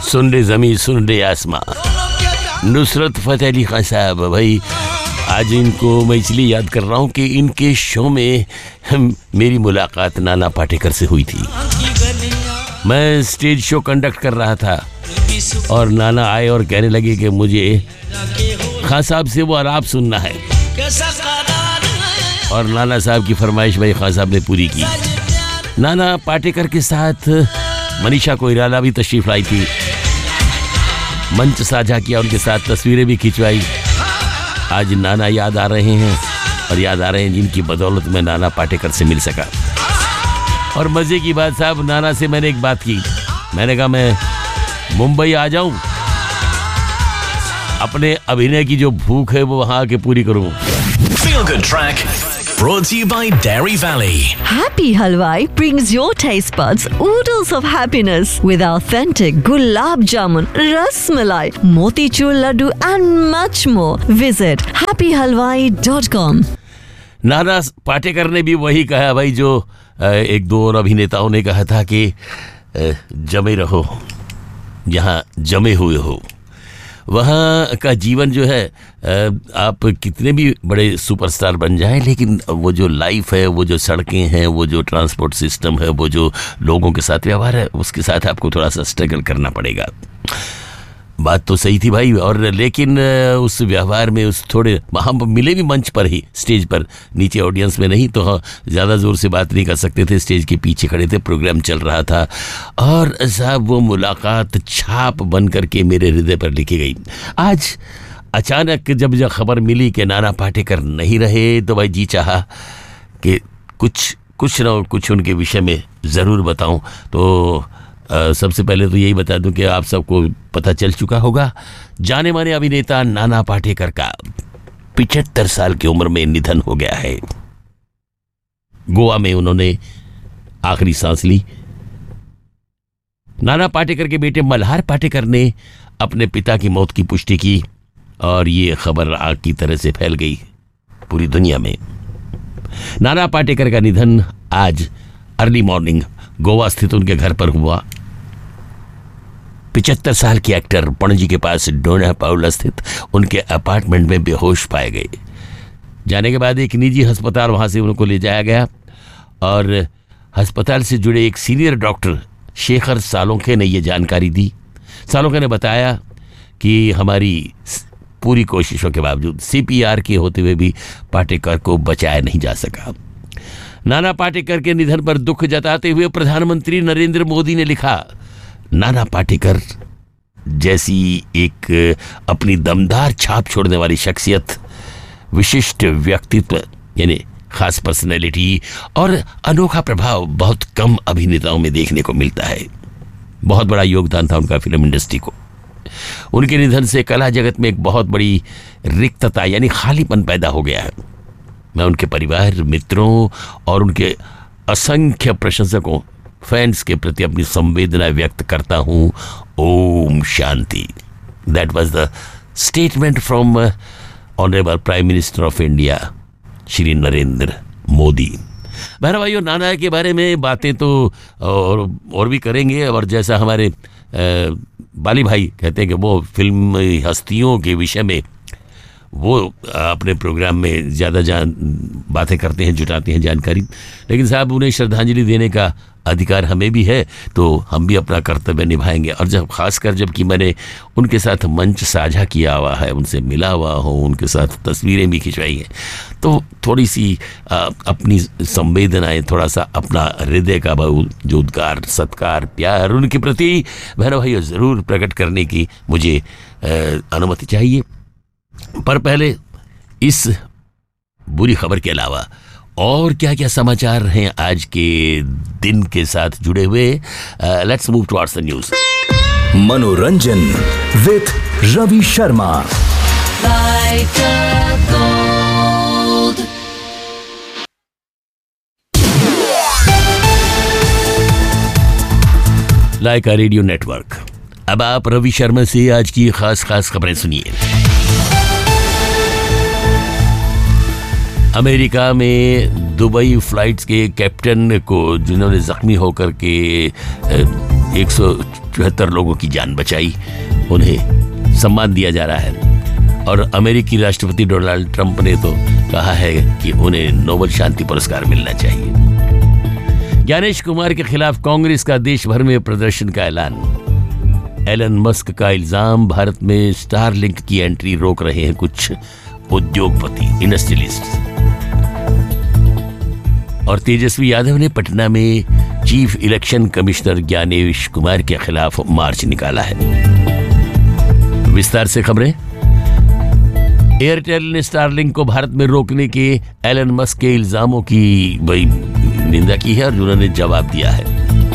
सुन रे जमी सुन रे आसमां, नुसरत फतेह अली खान साहब। भाई आज इनको मैं इसलिए याद कर रहा हूँ कि इनके शो में मेरी मुलाकात नाना पाटेकर से हुई थी। मैं स्टेज शो कंडक्ट कर रहा था और नाना आए और कहने लगे कि मुझे खान साहब से वो आलाप सुनना है। और नाना साहब की फरमाइश भाई खान साहब ने पूरी की। नाना पाटेकर के साथ मनीषा कोइराला भी तशरीफ लाई थी, मंच साझा किया, उनके साथ तस्वीरें भी खिंचवाई। आज नाना याद आ रहे हैं और याद आ रहे हैं जिनकी बदौलत मैं नाना पाटेकर से मिल सका। और मजे की बात साहब, नाना से मैंने एक बात की, मैंने कहा मैं मुंबई आ जाऊं, अपने अभिनय की जो भूख है वो वहां आके पूरी करूं। Feel Good Track brought to you by Dairy Valley. Happy Halwai brings your taste buds oodles of happiness with authentic gulab jamun, ras malai, motichur laddu and much more. Visit happyhalwai.com. Nana Patekar ने भी वही कहा भाई जो एक दो और अभिनेताओं ने कहा था कि जमे रहो जहाँ जमे हुए हो। वहाँ का जीवन जो है, आप कितने भी बड़े सुपरस्टार बन जाएं, लेकिन वो जो लाइफ है, वो जो सड़कें हैं, वो जो ट्रांसपोर्ट सिस्टम है, वो जो लोगों के साथ व्यवहार है, उसके साथ आपको थोड़ा सा स्ट्रगल करना पड़ेगा। बात तो सही थी भाई। और लेकिन उस व्यवहार में उस थोड़े हम मिले भी मंच पर ही, स्टेज पर, नीचे ऑडियंस में नहीं, तो हाँ ज़्यादा ज़ोर से बात नहीं कर सकते थे, स्टेज के पीछे खड़े थे, प्रोग्राम चल रहा था। और साहब वो मुलाकात छाप बन करके मेरे हृदय पर लिखी गई। आज अचानक जब खबर मिली कि नाना पाटेकर नहीं रहे, तो भाई जी चाहा कि कुछ ना कुछ उनके विषय में ज़रूर बताऊं। तो सबसे पहले तो यही बता दूं कि आप सबको पता चल चुका होगा, जाने माने अभिनेता नाना पाटेकर का 75 साल की उम्र में निधन हो गया है। गोवा में उन्होंने आखिरी सांस ली। नाना पाटेकर के बेटे मल्हार पाटेकर ने अपने पिता की मौत की पुष्टि की और ये खबर आग की तरह से फैल गई पूरी दुनिया में। नाना पाटेकर का निधन आज अर्ली मॉर्निंग गोवा स्थित उनके घर पर हुआ। 75 साल के एक्टर पणजी के पास डोना पाउला स्थित उनके अपार्टमेंट में बेहोश पाए गए। जाने के बाद एक निजी अस्पताल वहां से उनको ले जाया गया और अस्पताल से जुड़े एक सीनियर डॉक्टर शेखर सालोंखे ने यह जानकारी दी। सालोंखे ने बताया कि हमारी पूरी कोशिशों के बावजूद CPR के होते हुए भी पाटेकर को बचाया नहीं जा सका। नाना पाटेकर के निधन पर दुख जताते हुए प्रधानमंत्री नरेंद्र मोदी ने लिखा, नाना पाटेकर जैसी एक अपनी दमदार छाप छोड़ने वाली शख्सियत, विशिष्ट व्यक्तित्व यानी खास पर्सनैलिटी और अनोखा प्रभाव बहुत कम अभिनेताओं में देखने को मिलता है। बहुत बड़ा योगदान था उनका फिल्म इंडस्ट्री को। उनके निधन से कला जगत में एक बहुत बड़ी रिक्तता यानी खालीपन पैदा हो गया है। मैं उनके परिवार, मित्रों और उनके असंख्य प्रशंसकों, फैंस के प्रति अपनी संवेदना व्यक्त करता हूं। Om Shanti. That was the statement from honourable prime minister of India Shri Narendra Modi. बहरा भाइयों, नाना के बारे में बातें तो और भी करेंगे। और जैसा हमारे बाली भाई कहते हैं कि वो फिल्म हस्तियों के विषय में वो अपने प्रोग्राम में ज़्यादा बातें करते हैं, जुटाते हैं जानकारी। लेकिन साहब उन्हें श्रद्धांजलि देने का अधिकार हमें भी है, तो हम भी अपना कर्तव्य निभाएंगे। और जब खासकर जबकि मैंने उनके साथ मंच साझा किया हुआ है, उनसे मिला हुआ हूँ, उनके साथ तस्वीरें भी खिंचवाई हैं, तो थोड़ी सी अपनी संवेदनाएं, थोड़ा सा अपना हृदय का जो उद्गार, सत्कार, प्यार उनके प्रति बहनों भाइयों ज़रूर प्रकट करने की मुझे अनुमति चाहिए। पर पहले इस बुरी खबर के अलावा और क्या क्या समाचार हैं आज के दिन के साथ जुड़े हुए, let's move towards the news. मनोरंजन with Ravi Sharma. Lyca radio network. अब आप रवि शर्मा से आज की खास खबरें सुनिए। अमेरिका में दुबई फ्लाइट्स के कैप्टन को, जिन्होंने जख्मी होकर के 74 लोगों की जान बचाई, उन्हें सम्मान दिया जा रहा है। और अमेरिकी राष्ट्रपति डोनाल्ड ट्रंप ने तो कहा है कि उन्हें नोबेल शांति पुरस्कार मिलना चाहिए। ज्ञानेश कुमार के खिलाफ कांग्रेस का देश भर में प्रदर्शन का ऐलान। एलन मस्क का इल्जाम, भारत में स्टारलिंक की एंट्री रोक रहे हैं कुछ उद्योगपति, इंडस्ट्रियलिस्ट। और तेजस्वी यादव ने पटना में chief election commissioner Gyanesh Kumar के खिलाफ मार्च निकाला है। विस्तार से खबरें। एयरटेल ने स्टारलिंक को भारत में रोकने के एलन मस्क के इल्जामों की निंदा की है और उन्होंने जवाब दिया है।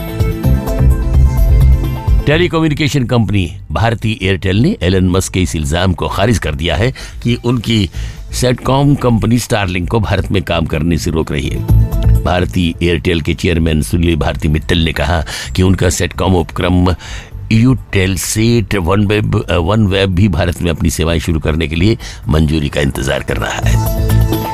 टेलीकम्युनिकेशन कंपनी भारती एयरटेल ने एलन मस्क के इस इल्जाम को खारिज कर दिया है कि उनकी सेटकॉम कंपनी स्टारलिंक को भारत में काम करने से रोक रही है। भारती एयरटेल के चेयरमैन सुनील भारती मित्तल ने कहा कि उनका सेटकॉम उपक्रम यूटेलसेट वन वेब भी भारत में अपनी सेवाएं शुरू करने के लिए मंजूरी का इंतजार कर रहा है।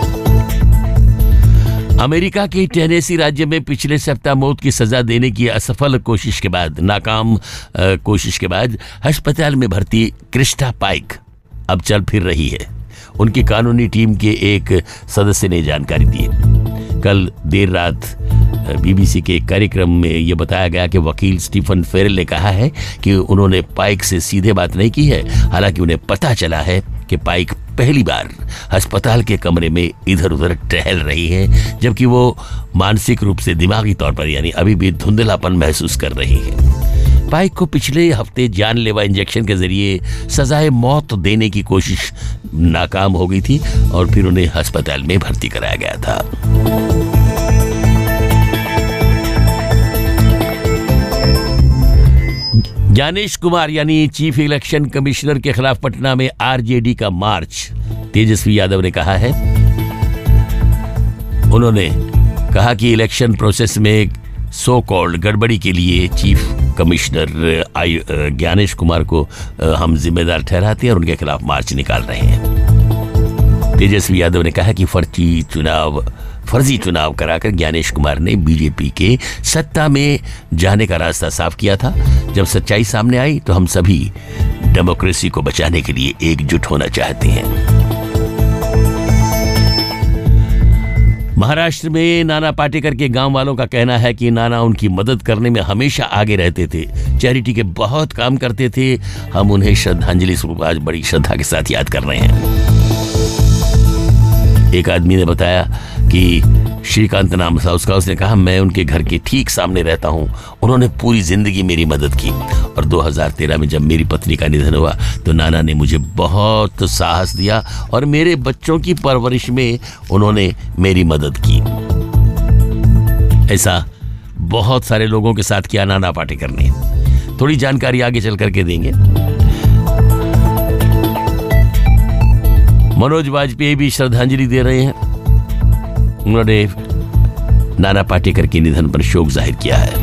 अमेरिका के टेनेसी राज्य में पिछले सप्ताह मौत की सजा देने की असफल नाकाम कोशिश के बाद अस्पताल में भर्ती क्रिस्टा पाइक अब चल फिर रही है। उनकी कानूनी टीम के एक सदस्य ने जानकारी दी। कल देर रात बीबीसी के एक कार्यक्रम में यह बताया गया कि वकील स्टीफन फेरेल ने कहा है कि उन्होंने पाइक से सीधे बात नहीं की है। हालांकि उन्हें पता चला है कि पाइक पहली बार अस्पताल के कमरे में इधर उधर टहल रही है, जबकि वो मानसिक रूप से दिमागी तौर पर यानी अभी भी धुंधलापन महसूस कर रही है। पाइक को पिछले हफ्ते जानलेवा इंजेक्शन के जरिए सजाए मौत देने की कोशिश नाकाम हो गई थी और फिर उन्हें अस्पताल में भर्ती कराया गया था। ज्ञानेश कुमार यानी चीफ इलेक्शन कमिश्नर के खिलाफ पटना में आरजेडी का मार्च। तेजस्वी यादव ने कहा है, उन्होंने कहा कि इलेक्शन प्रोसेस में सो कॉल्ड गड़बड़ी के लिए चीफ कमिश्नर ज्ञानेश कुमार को हम जिम्मेदार ठहराते हैं और उनके खिलाफ मार्च निकाल रहे हैं। तेजस्वी यादव ने कहा कि फर्जी चुनाव कराकर ज्ञानेश कुमार ने बीजेपी के सत्ता में जाने का रास्ता साफ किया था। जब सच्चाई सामने आई तो हम सभी डेमोक्रेसी को बचाने के लिए एकजुट होना चाहते हैं। महाराष्ट्र में नाना पाटेकर के गांव वालों का कहना है कि नाना उनकी मदद करने में हमेशा आगे रहते थे, चैरिटी के बहुत काम करते थे। हम उन्हें श्रद्धांजलि स्वरूप आज बड़ी श्रद्धा के साथ याद कर रहे हैं। एक आदमी ने बताया कि श्रीकांत नाम था उसका, उसने कहा मैं उनके घर के ठीक सामने रहता हूं, उन्होंने पूरी जिंदगी मेरी मदद की और 2013 में जब मेरी पत्नी का निधन हुआ तो नाना ने मुझे बहुत साहस दिया और मेरे बच्चों की परवरिश में उन्होंने मेरी मदद की। ऐसा बहुत सारे लोगों के साथ किया नाना पाटेकर ने। थोड़ी जानकारी आगे चल करके देंगे। मनोज वाजपेयी भी श्रद्धांजलि दे रहे हैं। उन्होंने नाना पाटेकर के निधन पर शोक जाहिर किया है।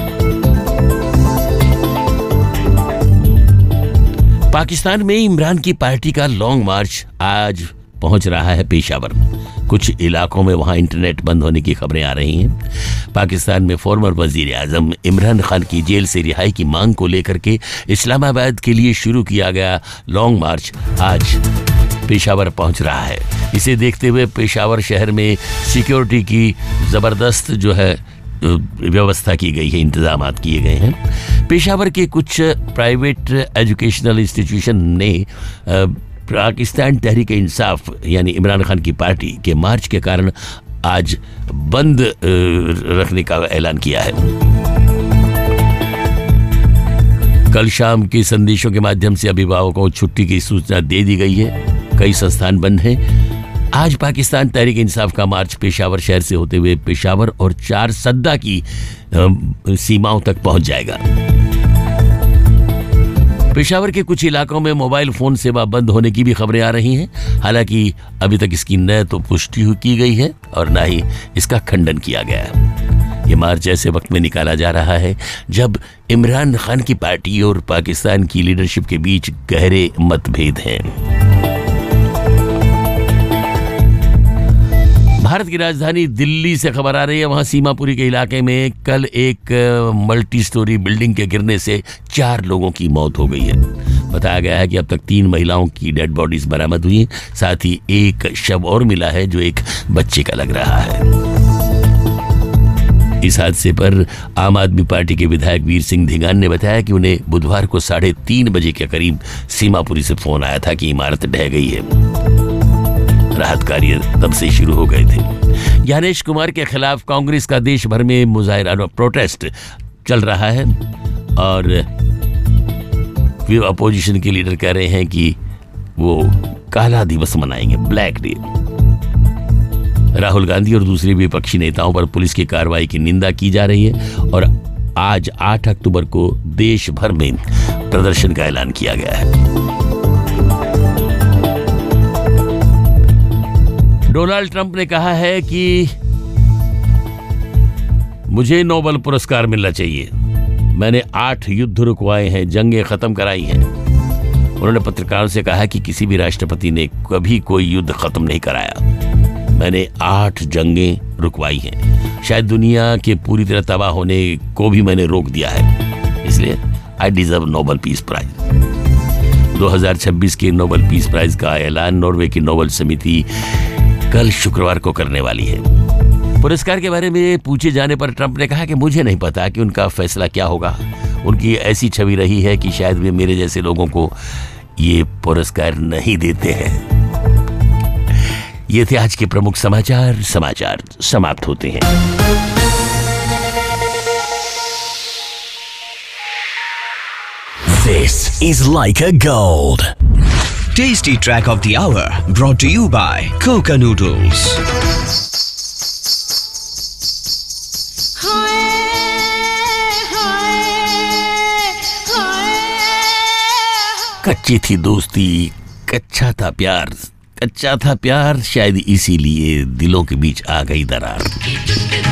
पाकिस्तान में इमरान की पार्टी का लॉन्ग मार्च आज पहुंच रहा है पेशावर। कुछ इलाकों में वहां इंटरनेट बंद होने की खबरें आ रही हैं। पाकिस्तान में फॉर्मर वजीर आजम इमरान खान की जेल से रिहाई की मांग को लेकर के इस्लामाबाद के लिए शुरू किया गया लॉन्ग मार्च आज पेशावर पहुंच रहा है। इसे देखते हुए पेशावर शहर में सिक्योरिटी की जबरदस्त जो है व्यवस्था की गई है, इंतजाम किए गए हैं। पेशावर के कुछ प्राइवेट एजुकेशनल इंस्टीट्यूशन ने पाकिस्तान तहरीक इंसाफ यानी इमरान खान की पार्टी के मार्च के कारण आज बंद रखने का ऐलान किया है। कल शाम के संदेशों के माध्यम से अभिभावकों को छुट्टी की सूचना दे दी गई है। कई संस्थान बंद हैं। आज पाकिस्तान तहरीक इंसाफ का मार्च पेशावर शहर से होते हुए पेशावर और 4 सद्दा की सीमाओं तक पहुंच जाएगा। पेशावर के कुछ इलाकों में मोबाइल फोन सेवा बंद होने की भी खबरें आ रही हैं। हालांकि अभी तक इसकी न तो पुष्टि की गई है और न ही इसका खंडन किया गया है। ये मार्च ऐसे वक्त में निकाला जा रहा है जब इमरान खान की पार्टी और पाकिस्तान की लीडरशिप के बीच गहरे मतभेद हैं। भारत की राजधानी दिल्ली से खबर आ रही है। वहां सीमापुरी के इलाके में कल एक मल्टी स्टोरी बिल्डिंग के गिरने से 4 लोगों की मौत हो गई है। बताया गया है कि अब तक 3 महिलाओं की डेड बॉडीज बरामद हुई हैं। साथ ही एक शव और मिला है जो एक बच्चे का लग रहा है। इस हादसे पर आम आदमी पार्टी के विधायक वीर सिंह धिंगान ने बताया कि उन्हें बुधवार को 3:30 बजे के करीब सीमापुरी से फोन आया था कि इमारत ढह गई है। राहत कार्य तब से शुरू हो गए थे। ज्ञानेश कुमार के खिलाफ कांग्रेस का देश भर में मुजाहिरा प्रोटेस्ट चल रहा है और अपोजिशन के लीडर कह रहे हैं कि वो काला दिवस मनाएंगे, ब्लैक डे। राहुल गांधी और दूसरे विपक्षी नेताओं पर पुलिस की कार्रवाई की निंदा की जा रही है और आज 8 अक्टूबर को देश भर में प्रदर्शन का ऐलान किया गया है। डोनाल्ड ट्रंप ने कहा है कि मुझे नोबेल पुरस्कार मिलना चाहिए। मैंने 8 युद्ध रुकवाए हैं, जंगें खत्म कराई हैं। उन्होंने पत्रकारों से कहा कि किसी भी राष्ट्रपति ने कभी कोई युद्ध खत्म नहीं कराया। मैंने 8 जंगें रुकवाई हैं। शायद दुनिया के पूरी तरह तबाह होने को भी मैंने रोक दिया है। इसलिए I deserve Nobel peace prize. 2026 के नोबेल पीस प्राइज का ऐलान नॉर्वे की नोबेल समिति कल शुक्रवार को करने वाली है। पुरस्कार के बारे में पूछे जाने पर ट्रंप ने कहा कि मुझे नहीं पता कि उनका फैसला क्या होगा। उनकी ऐसी छवि रही है कि शायद वे मेरे जैसे लोगों को ये पुरस्कार नहीं देते हैं। ये थे आज के प्रमुख समाचार समाप्त होते हैं। This is Leica Gold. Tasty track of the hour brought to you by Coca Noodles. कच्ची थी दोस्ती, कच्चा था प्यार, शायद इसीलिए दिलों के बीच आ गई दरार।